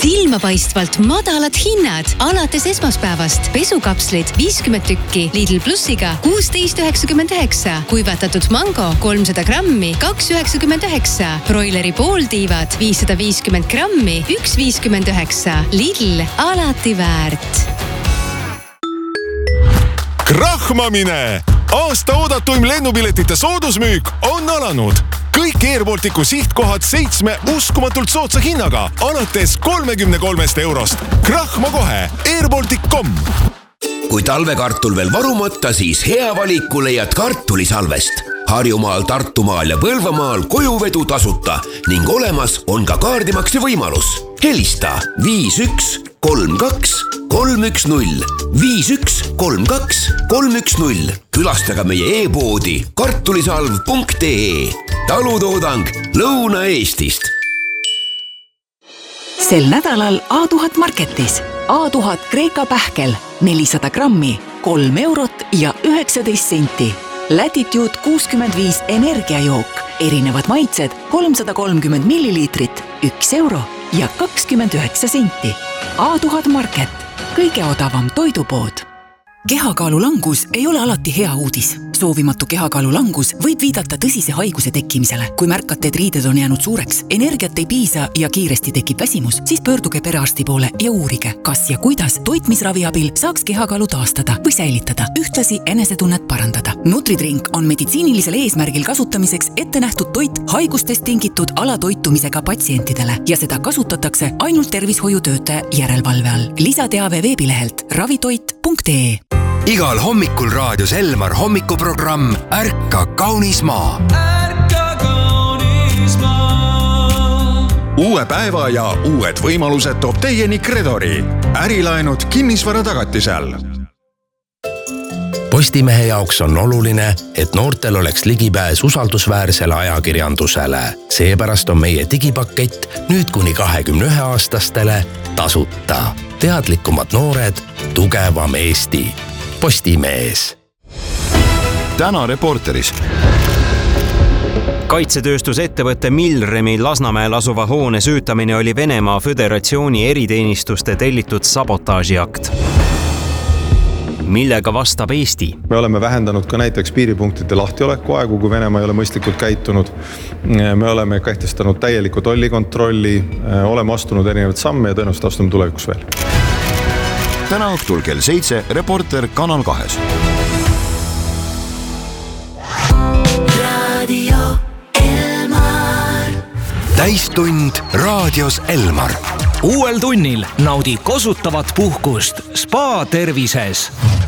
Silmapaistvalt madalad hinnad. Alates esmaspäevast pesukapslid 50 tükki Lidl Plussiga 16,99. Kuivatatud mango 300 grammi 2,99. Broileri pooltiivad 550 grammi 1,59. Lidl, alati väärt. Krahmamine! Aasta oodatuim lennupiletite soodusmüük on alanud. Kõik Air Balticu sihtkohad 7 uskumatult soodsa hinnaga alates 33 eurost. Krahma kohe airbaltic.com. Kui talvekartul veel varumata, siis hea valiku leiad kartulisalvest. Harjumaal, Tartumaal ja Põlvamaal kojuvedu tasuta ning olemas on ka kaardimakse võimalus. Helista 5132 310 5132 310. Külastaga meie e-poodi kartulisalv.ee. Talutoodang Lõuna-Eestist. Sel nädalal A1000 Marketis. A1000 Kreeka pähkel 400 grammi 3 eurot ja 19 senti. Latitude 65 energiajook. Erinevad maitsed 330 milliliitrit 1 euro ja 29 senti. A1000 Market. Kõige odavam toidupood. Kehakaalu langus ei ole alati hea uudis. Soovimatu kehakaalu langus võib viidata tõsise haiguse tekkimisele. Kui märkate, et riided on jäänud suureks, energiat ei piisa ja kiiresti tekib väsimus, siis pöörduge perearsti poole ja uurige, kas ja kuidas toitmisravi abil saaks kehakaalu taastada või säilitada, ühtlasi enesetunnet parandada. Nutridrink on meditsiinilisel eesmärgil kasutamiseks ette nähtud toit haigustest tingitud alatoitumisega patsientidele ja seda kasutatakse ainult tervishoiutöötaja järelevalve all. Lisateave veebilehelt ravitoit.ee. Igal hommikul raadios Elmar hommikuprogramm Ärka kaunis maa. Ärka kaunis maa. Uue päeva ja uued võimalused toob teieni Credori. Ärilaenud kinnisvara tagatisel. Postimehe jaoks on oluline, et noortel oleks ligipääs usaldusväärsele ajakirjandusele. Seepärast on meie digipakett nüüd kuni 21-aastastele tasuta. Teadlikumad noored, tugevam Eesti. Postimees. Täna Reporteris. Kaitsetööstusettevõtte Milremi Lasnamäel asuva hoone süütamine oli Venemaa Föderatsiooni eriteenistuste tellitud sabotaažiakt. Millega vastab Eesti? Me oleme vähendanud ka näiteks piiripunktide lahtioleku aegu, kui Venemaa ei ole mõistlikult käitunud. Me oleme kehtestanud täieliku tollikontrolli, oleme astunud erinevaid samme ja tõenäoliselt astume tulevikus veel. Täna õhtul kell 7 Reporter Kanal 2. Radio Elmar. Täistund raadios Elmar. Uuel tunnil naudi kosutavat puhkust Spa tervises.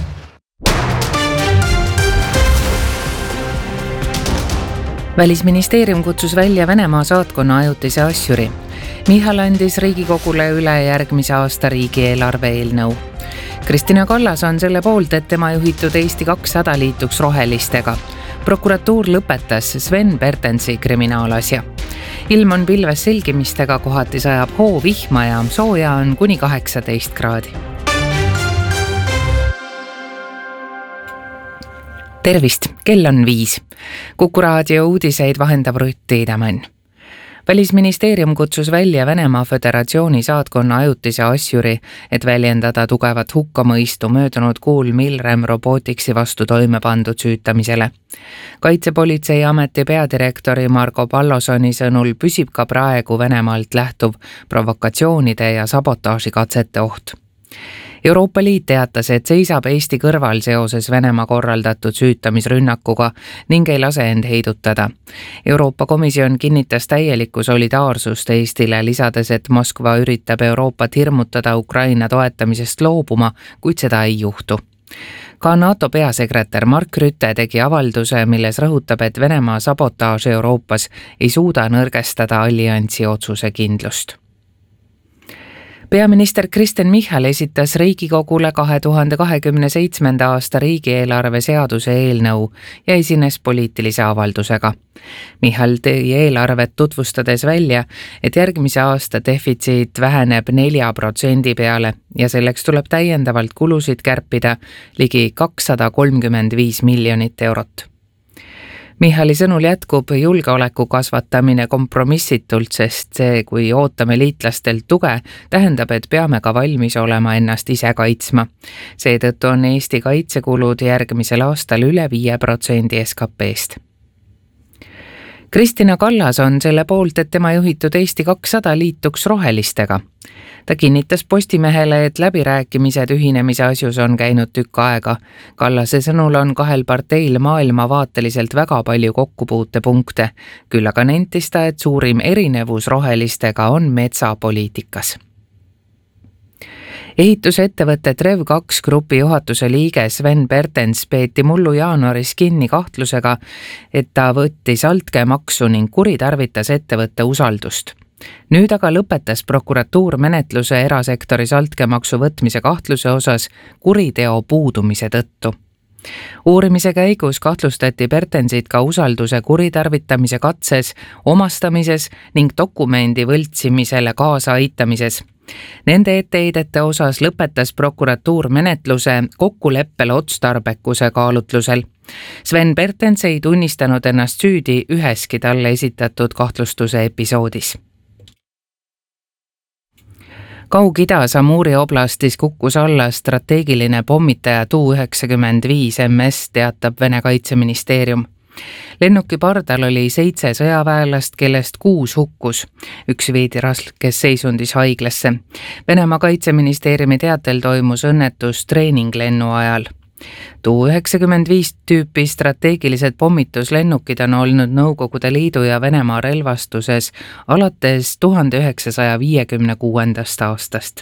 Välisministeerium kutsus välja Venemaa saatkonna ajutise asjuri. Michal andis Riigikogule üle järgmise aasta riigieelarve eelnõu. Kristina Kallas on selle poolt, et tema juhitud Eesti 200 liituks rohelistega. Prokuratuur lõpetas Sven Bertensi kriminaalasja. Ilm on pilves selgimistega, kohati sajab hoo vihma ja sooja on kuni 18 kraadi. Tervist, kell on 5. Kuku raadio uudiseid vahendab Rutt Tiidemann. Välisministeerium kutsus välja Venemaa Föderatsiooni saatkonna ajutise asjuri, et väljendada tugevat hukkamõistu möödunud kuul Milrem Robotiksi vastu toime pandud süütamisele. Kaitsepolitseiameti peadirektori Marko Pallosoni sõnul püsib ka praegu Venemaalt lähtuv provokatsioonide ja sabotaažikatsete oht. Euroopa Liit teatas, et seisab Eesti kõrval seoses Venemaa korraldatud süütamisrünnakuga ning ei lase end heidutada. Euroopa Komisjon kinnitas täielikku solidaarsust Eestile, lisades, et Moskva üritab Euroopat hirmutada Ukraina toetamisest loobuma, kuid seda ei juhtu. Ka NATO peasekretär Mark Rütte tegi avalduse, milles rõhutab, et Venemaa sabotaaž Euroopas ei suuda nõrgestada alliansi otsusekindlust. Peaminister Kristen Michal esitas Riigikogule 2027. aasta riigieelarve seaduse eelnõu ja esines poliitilise avaldusega. Michal tõi eelarvet tutvustades välja, et järgmise aasta defitsiit väheneb 4% peale ja selleks tuleb täiendavalt kulusid kärpida ligi 235 miljonit eurot. Michali sõnul jätkub julgeoleku kasvatamine kompromissitult, sest see, kui ootame liitlastelt tuge, tähendab, et peame ka valmis olema ennast ise kaitsma. Seetõttu on Eesti kaitsekulud järgmisel aastal üle 5% SKP-st. Kristina Kallas on selle poolt, et tema juhitud Eesti 200 liituks rohelistega. Ta kinnitas Postimehele, et läbirääkimised ühinemise asjus on käinud tükk aega. Kallase sõnul on kahel parteil maailmavaateliselt väga palju kokkupuutepunkte, küll aga nentis ta, et suurim erinevus rohelistega on metsapoliitikas. Ehitusettevõtte Trev2 grupi juhatuse liige Sven Bertens peeti mullu jaanuaris kinni kahtlusega, et ta võttis altkäemaksu ning kuritarvitas ettevõtte usaldust. Nüüd aga lõpetas prokuratuur menetluse erasektoris altkäemaksu võtmise kahtluse osas kuriteo puudumise tõttu. Uurimise käigus kahtlustati Bertensit ka usalduse kuritarvitamise katses, omastamises ning dokumendi võltsimisele kaasa aitamises. Nende etteheidete osas lõpetas prokuratuur menetluse kokkuleppel otstarbekuse kaalutlusel. Sven Bertens ei tunnistanud ennast süüdi üheski talle esitatud kahtlustuse episoodis. Kaug-Idas Amuri oblastis kukkus alla strateegiline pommitaja Tu-95 MS, teatab Vene kaitseministeerium. Lennuki pardal oli 7 sõjaväelast, kellest 6 hukkus. Üks viidi raskes seisundis haiglasse. Venemaa kaitseministeeriumi teatel toimus õnnetus treeninglennu ajal. Tu-95 tüüpi strateegilised pommituslennukid on olnud Nõukogude Liidu ja Venemaa relvastuses alates 1956. aastast.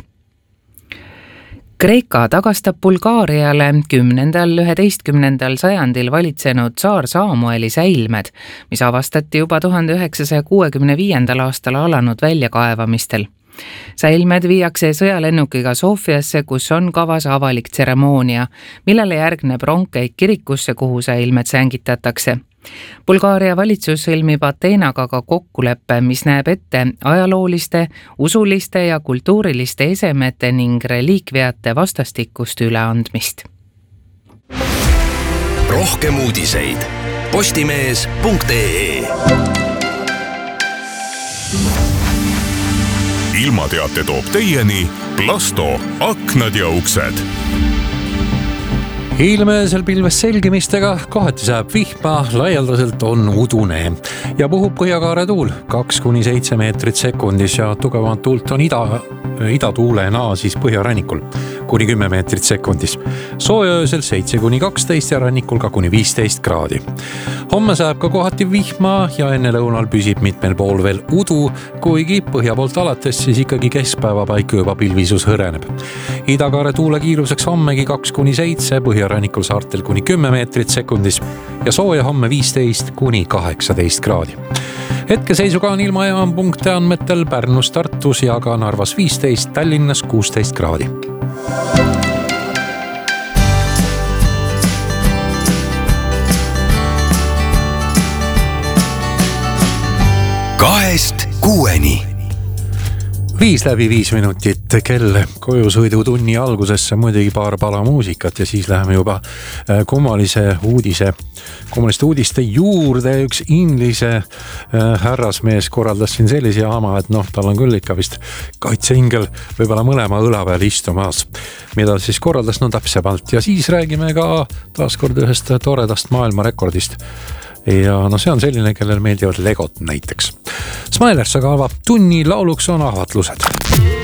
Kreeka tagastab Bulgaariale 10.–11. sajandil valitsenud tsaar Samueli säilmed, mis avastati juba 1965. aastal alanud väljakaevamistel. Säilmed viiakse sõjalennukiga Sofiasse, kus on kavas avalik tseremoonia, millele järgneb rongkäik kirikusse, kuhu säilmed sängitatakse. Bulgaaria valitsus sõlmib Ateenaga ka kokkuleppe, mis näeb ette ajalooliste, usuliste ja kultuuriliste esemete ning reliikviate vastastikust üleandmist. Rohkem uudiseid postimees.ee. Ilmateate toob teieni Plasto aknad ja uksed. Ilmesel pilves selgimistega, kohati saab vihma, laialdaselt on udune ja puhub põhjakaare tuul 2–7 meetrit sekundis ja tugevamat tuult on idatuulena siis põhjarannikul kuni 10 meetrit sekundis. Soojaöösel 7–12 ja rannikul ka kuni 15 kraadi. Homme saab ka kohati vihma ja enne lõunal püsib mitmel pool veel udu, kuigi põhja poolt alates siis ikkagi keskpäeva paiku juba pilvisus hõreneb. Idakaare tuule kiiruseks hommegi 2–7, põhjarannikul saartel kuni 10 meetrit sekundis ja sooja homme 15–18 kraadi. Hetkeseisuga on ilmajaampunkte andmetel Pärnus, Tartus ja ka Narvas 15, Tallinnas 16 kraadi. Kahest kuueni. 5 minutit kell kojusõidutunni algusesse muidugi paar pala muusikat ja siis läheme juba kummaliste uudiste juurde. Üks inglise härrasmees korraldas siin sellise jaama, et tal on küll ikka vist kaitseingel võib-olla mõlema õla peal istumas, mida siis korraldas täpsemalt ja siis räägime ka taaskord ühest toredast maailmarekordist. Ja see on selline, kellel meeldivad legot näiteks. Smilers aga avab tunni lauluks on ahvatlused.